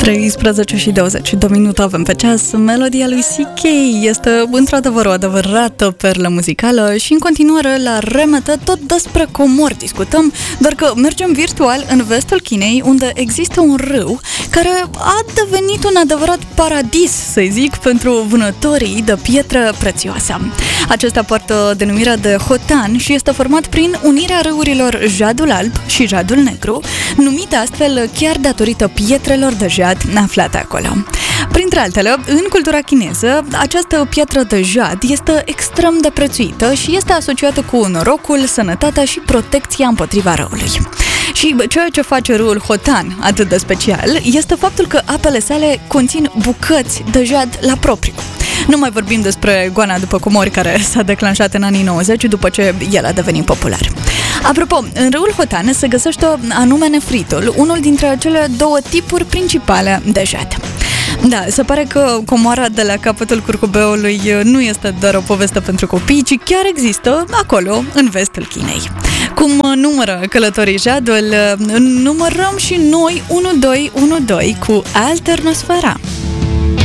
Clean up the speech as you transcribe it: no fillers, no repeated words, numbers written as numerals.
13 și 20 de minute avem pe ceas. Melodia lui CK este într-adevăr o adevărată perlă muzicală și în continuare la RMT tot despre comori discutăm, doar că mergem virtual în vestul Chinei, unde există un râu care a devenit un adevărat paradis, să zic, pentru vânătorii de pietră prețioasă. Acesta poartă denumirea de Hotan și este format prin unirea râurilor Jadul Alb și Jadul Negru, numite astfel chiar datorită pietrelor de jad aflate acolo. Printre altele, în cultura chineză, această piatră de jad este extrem de prețuită și este asociată cu norocul, sănătatea și protecția împotriva răului. Și ceea ce face râul Hotan atât de special este faptul că apele sale conțin bucăți de jad la propriu. Nu mai vorbim despre goana după comori care s-a declanșat în anii 90 după ce el a devenit popular. Apropo, în râul Hotan se găsește anume nefritul, unul dintre cele două tipuri principale de jad. Da, se pare că comoara de la capătul curcubeului nu este doar o poveste pentru copii, ci chiar există acolo, în vestul Chinei. Cum numără călătorii jadul, numărăm și noi 1212 cu Alternosfera.